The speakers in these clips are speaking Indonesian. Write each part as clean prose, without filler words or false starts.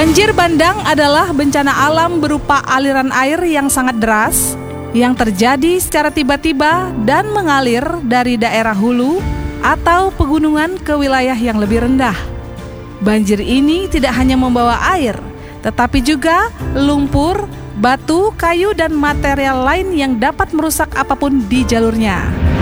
Banjir bandang adalah bencana alam berupa aliran air yang sangat deras yang terjadi secara tiba-tiba dan mengalir dari daerah hulu atau pegunungan ke wilayah yang lebih rendah. Banjir ini tidak hanya membawa air, tetapi juga lumpur, batu, kayu, dan material lain yang dapat merusak apapun di jalurnya.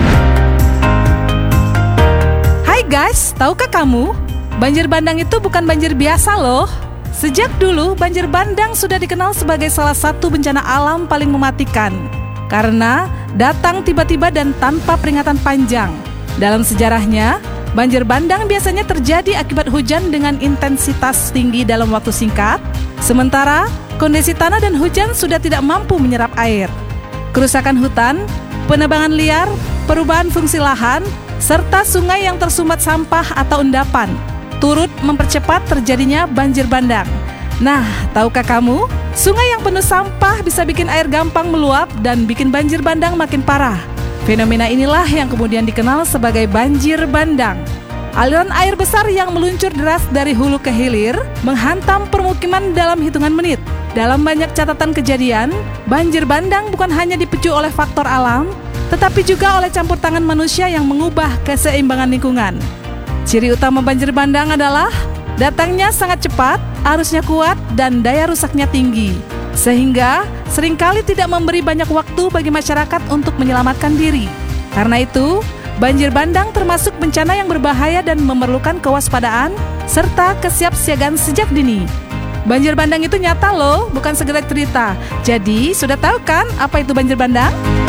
Hai guys, tahukah kamu? Banjir bandang itu bukan banjir biasa loh. Sejak dulu, banjir bandang sudah dikenal sebagai salah satu bencana alam paling mematikan karena datang tiba-tiba dan tanpa peringatan panjang. Dalam sejarahnya, banjir bandang biasanya terjadi akibat hujan dengan intensitas tinggi dalam waktu singkat, sementara kondisi tanah dan hujan sudah tidak mampu menyerap air. Kerusakan hutan, penebangan liar, perubahan fungsi lahan, serta sungai yang tersumbat sampah atau endapan turut mempercepat terjadinya banjir bandang. Nah, tahukah kamu, sungai yang penuh sampah bisa bikin air gampang meluap dan bikin banjir bandang makin parah. Fenomena inilah yang kemudian dikenal sebagai banjir bandang. Aliran air besar yang meluncur deras dari hulu ke hilir menghantam permukiman dalam hitungan menit. Dalam banyak catatan kejadian, banjir bandang bukan hanya dipicu oleh faktor alam, tetapi juga oleh campur tangan manusia yang mengubah keseimbangan lingkungan. Ciri utama banjir bandang adalah datangnya sangat cepat, arusnya kuat, dan daya rusaknya tinggi, sehingga seringkali tidak memberi banyak waktu bagi masyarakat untuk menyelamatkan diri. Karena itu, banjir bandang termasuk bencana yang berbahaya dan memerlukan kewaspadaan serta kesiapsiagaan sejak dini. Banjir bandang itu nyata loh, bukan sekedar cerita. Jadi, sudah tahu kan apa itu banjir bandang?